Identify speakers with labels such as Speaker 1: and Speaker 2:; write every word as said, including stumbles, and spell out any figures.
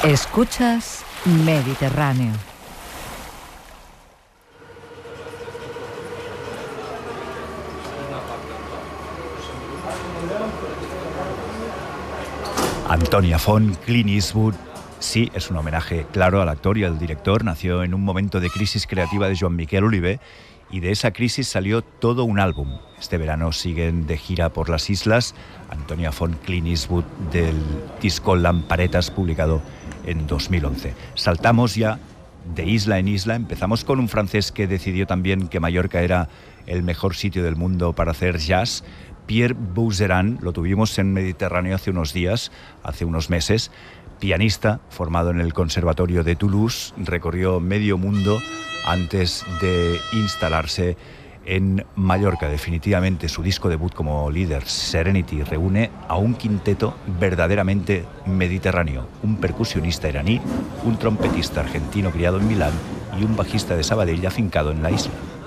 Speaker 1: Escuchas Mediterráneo.
Speaker 2: Antònia Font, Clint Eastwood. Sí, es un homenaje claro al actor y al director. Nació en un momento de crisis creativa de Joan Miquel Oliver y de esa crisis salió todo un álbum. Este verano siguen de gira por las islas. Antònia Font, Clint Eastwood, del disco Lamparetas, publicado en dos mil once. Saltamos ya de isla en isla. Empezamos con un francés que decidió también que Mallorca era el mejor sitio del mundo para hacer jazz. Pierre Bouzeran, lo tuvimos en Mediterráneo hace unos días, hace unos meses. Pianista, formado en el Conservatorio de Toulouse, recorrió medio mundo antes de instalarse en Mallorca. Definitivamente su disco debut como líder, Serenity, reúne a un quinteto verdaderamente mediterráneo: un percusionista iraní, un trompetista argentino criado en Milán y un bajista de Sabadell afincado en la isla.